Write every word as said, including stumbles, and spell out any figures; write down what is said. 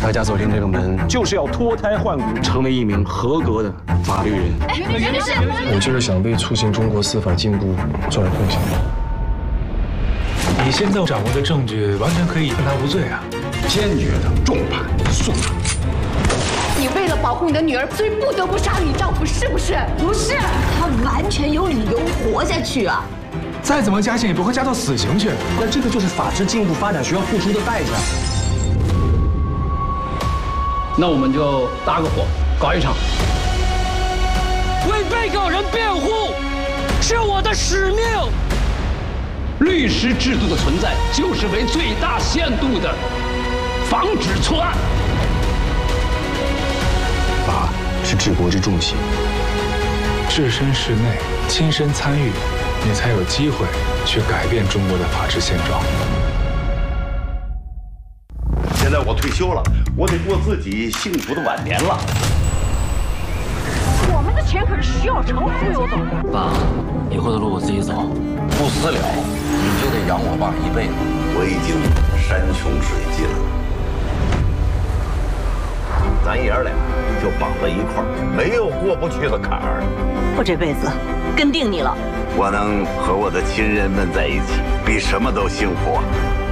大家走进这个门，就是要脱胎换骨，成为一名合格的法律人。 哎，律师， 我就是想为促进中国司法进步做点贡献。 你现在掌握的证据完全可以判他无罪啊！ 坚决的重判速处。 你为了保护你的女儿，所以不得不杀了你丈夫，是不是？ 不是，他完全有理由活下去啊！ 再怎么加刑也不会加到死刑去。 那这个就是法治进步发展需要付出的代价。那我们就搭个伙，搞一场。 为被告人辩护是我的使命。 律师制度的存在，就是为最大限度的防止错案。 法是治国之重器， 置身事内，亲身参与，你才有机会去改变中国的法治现状。 现在我退休了，我得过自己幸福的晚年了。 我们的钱可是徐小成忽悠走的。 爸，以后的路我自己走， 不私了，你就得养我爸一辈子。我已经山穷水尽了，咱爷儿俩就绑在一块儿，没有过不去的坎儿。 我这辈子跟定你了。 我能和我的亲人们在一起，比什么都幸福啊！